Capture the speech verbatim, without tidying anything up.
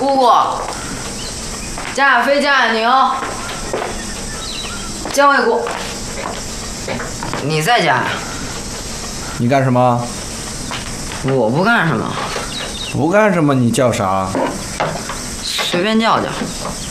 姑姑，加亚飞、加亚宁，江卫姑，你在家呀？ 你干什么？ 我不干什么。 不干什么？你叫啥？ 随便叫叫。